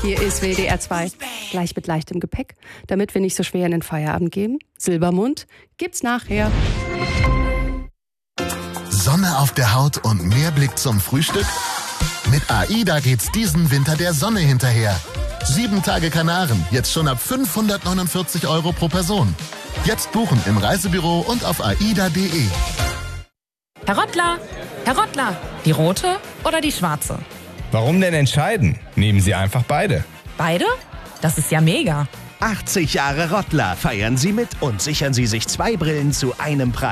Hier ist WDR 2. Gleich mit leichtem Gepäck, damit wir nicht so schwer in den Feierabend gehen. Silbermond gibt's nachher. Sonne auf der Haut und mehr Blick zum Frühstück? Mit AIDA geht's diesen Winter der Sonne hinterher. 7 Tage Kanaren, jetzt schon ab 549 € pro Person. Jetzt buchen im Reisebüro und auf aida.de. Herr Rottler, die rote oder die schwarze? Warum denn entscheiden? Nehmen Sie einfach beide. Beide? Das ist ja mega. 80 Jahre Rottler feiern Sie mit und sichern Sie sich 2 Brillen zu einem Preis.